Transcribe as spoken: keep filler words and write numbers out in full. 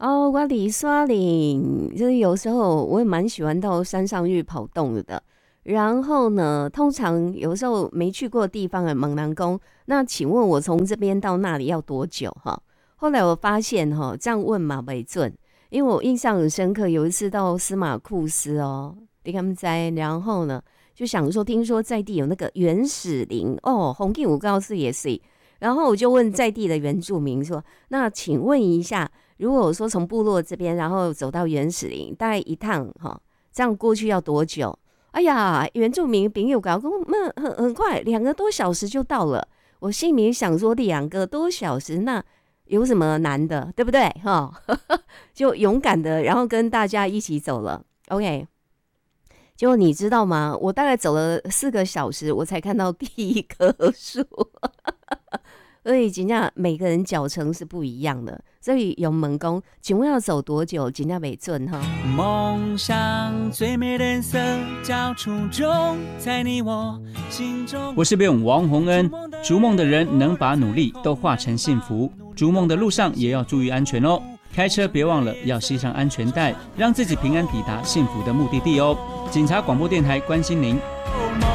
哦，我李刷岭，就是有时候我也蛮喜欢到山上去跑动的。然后呢，通常有时候没去过的地方的猛男宫，那请问我从这边到那里要多久哈？后来我发现哈，这样问嘛没准，因为我印象很深刻，有一次到司马库斯哦，你看在，然后呢就想说，听说在地有那个原始林哦，红地五告示也是，然后我就问在地的原住民说，那请问一下。如果我说从部落这边，然后走到原始林，大概一趟哈，这样过去要多久？哎呀，原住民朋友搞跟那很很快，两个多小时就到了。我心里想说，两个多小时那有什么难的，对不对？哈，就勇敢的，然后跟大家一起走了。OK， 结果你知道吗？我大概走了四个小时，我才看到第一棵树。所以真正每个人脚程是不一样的，所以有门工，请问要走多久？真正没准哈。 梦想最美颜色叫初衷，在你我心中。 我是贝勇王洪恩，逐梦的人能把努力都化成幸福，逐梦的路上也要注意安全哦。开车别忘了要系上安全带，让自己平安抵达幸福的目的地哦。警察广播电台关心您。